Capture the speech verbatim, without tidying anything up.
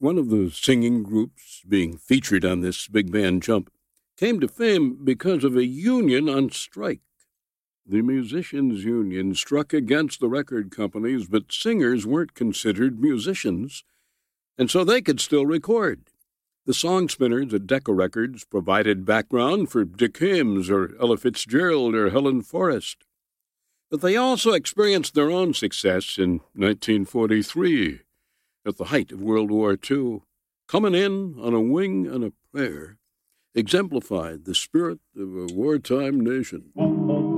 One of the singing groups being featured on this big band jump came to fame because of a union on strike. The musicians' union struck against the record companies, but singers weren't considered musicians, and so they could still record. The song spinners at Decca Records provided background for Dick Himes or Ella Fitzgerald or Helen Forrest. But they also experienced their own success in nineteen forty-three, at the height of World War Two. Coming In on a Wing and a Prayer exemplified the spirit of a wartime nation.